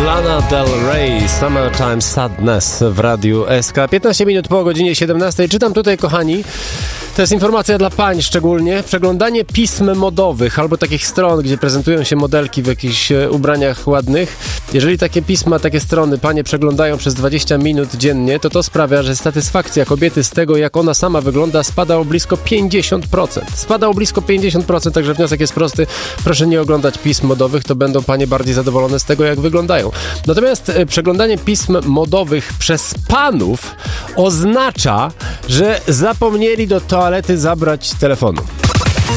Lana Del Rey, Summertime Sadness w Radiu SK. 15 minut po godzinie 17. Czytam tutaj, kochani, to jest informacja dla pań szczególnie. Przeglądanie pism modowych albo takich stron, gdzie prezentują się modelki w jakichś ubraniach ładnych. Jeżeli takie pisma, takie strony panie przeglądają przez 20 minut dziennie, to sprawia, że satysfakcja kobiety z tego, jak ona sama wygląda, spada o blisko 50%. Spada o blisko 50%, także wniosek jest prosty. Proszę nie oglądać pism modowych, to będą panie bardziej zadowolone z tego, jak wyglądają. Natomiast przeglądanie pism modowych przez panów oznacza, że zapomnieli do toalety zabrać telefonu.